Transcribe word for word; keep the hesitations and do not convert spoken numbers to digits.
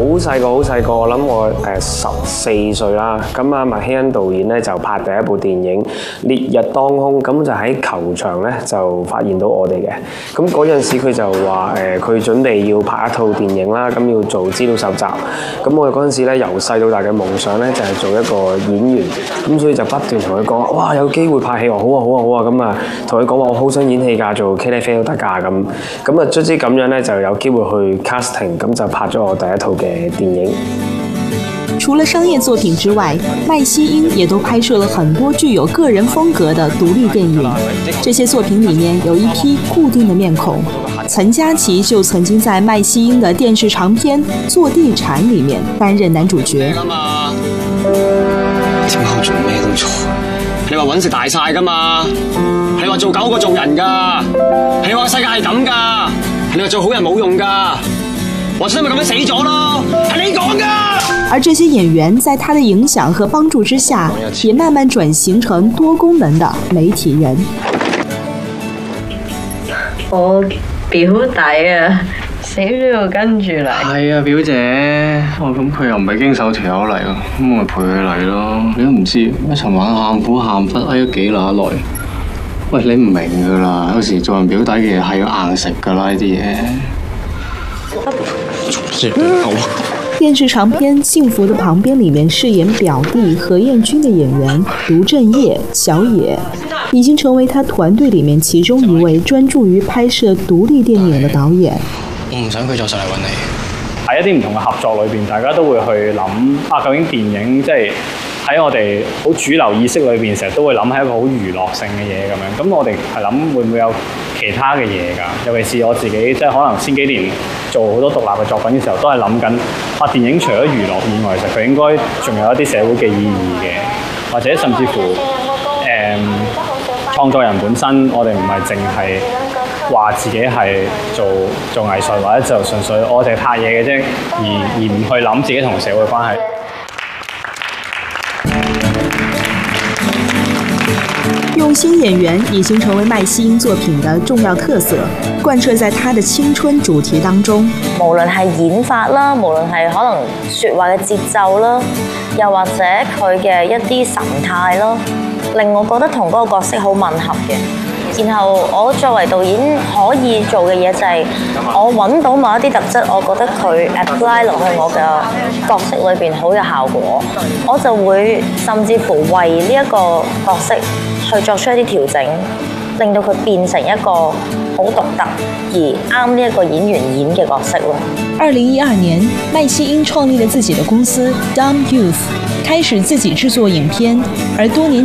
細個好細個，我諗我誒十四歲啦。咁啊，麥希恩導演咧就拍第一部電影《烈日當空》，咁就喺球場咧就發現到我哋嘅。咁嗰陣時佢就話誒，佢、呃、準備要拍一套電影啦，咁要做資料搜集。咁我哋嗰陣時咧由細到大嘅夢想咧就係、是、做一個演員，咁所以就不斷同佢講，哇有機會拍戲喎，好啊好啊好啊，咁啊同佢講話我好想演戲㗎，做茄喱啡都得㗎咁。咁啊卒之咁樣咧就有機會去 casting， 咁就拍咗我第一套嘅電影。 除了商業作品之外，麥希英也都拍攝了很多具有個人風格的獨立電影。這些作品裡面有一批固定的面孔，陳嘉琪就曾經在麥希英的電視長片《做地產》裡面擔任男主角。 點解我做咩都錯？你話揾食大晒㗎嘛？你話做狗過做人㗎？你話世界係咁㗎？你話做好人冇用㗎？我真係咪咁樣死咗咯？係你講㗎！ 而這些演員在他的影響和幫助之下，也慢慢轉型成多功能的媒體人。 我表弟啊，死都要跟住嚟。 係啊，表姐。哦，咁佢又唔係經手條友嚟喎，咁我咪陪佢嚟咯。你都唔知，一尋晚喊苦喊忽哀咗幾乸耐。喂，你唔明㗎啦，有時做人表弟嘅嘢係要硬食㗎啦，呢啲嘢。 電視長片《幸福的旁邊》裡面飾演表弟何燕君的演員盧正業小野，已經成為他團隊裡面其中一位專注於拍攝獨立電影的導演。 我唔想佢再上嚟揾你。 喺一啲唔同嘅合作裏邊，大家都會去諗啊，究竟電影即係喺我哋好主流意識裏邊，成日都會諗係一個好娛樂性嘅嘢咁樣。咁我哋係諗會唔會有其他嘅嘢㗎？尤其是我自己，即係可能先幾年做好多獨立嘅作品嘅時候，都係諗緊啊，電影除咗娛樂以外，其實佢應該仲有一啲社會嘅意義嘅，或者甚至乎誒、嗯、創作人本身，我哋唔係淨係話自己係做做藝術，或者就純粹我哋拍嘢嘅啫，而而唔去諗自己同社會關係。 用心演員已經成為麥希英作品的重要特色，貫徹在他的青春主題當中。 無論係演法啦，無論係可能説話嘅節奏啦，又或者佢嘅一啲神態咯，令我覺得同嗰個角色好吻合嘅。然後我作為導演可以做嘅嘢就係我揾到某一啲特質，我覺得佢 apply 落去我嘅角色裏邊好有效果，我就會甚至乎為呢一個角色去作出一啲調整，令到佢變成一個好獨特而啱呢一個演員演嘅角色咯。 二零一二年，麥希英創立了自己的公司 Dumb Youth， 開始自己製作影片，而多年